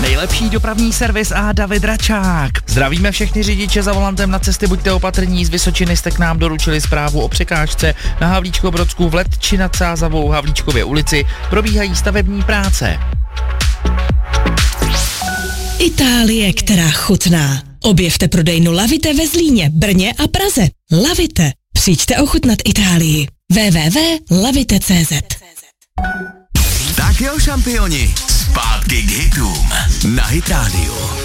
Nejlepší dopravní servis a David Račák. Zdravíme všechny řidiče za volantem na cesty, buďte opatrní, z Vysočiny jste k nám doručili zprávu o překážce na Havlíčkobrodsku v Letči nad Sázavou Havlíčkově ulici. Probíhají stavební práce. Itálie, která chutná. Objevte prodejnu Lavite ve Zlíně, Brně a Praze. Lavite. Přijďte ochutnat Itálii. www.lavite.cz. Tak jo, šampioni, zpátky k hitům na Hit Radio.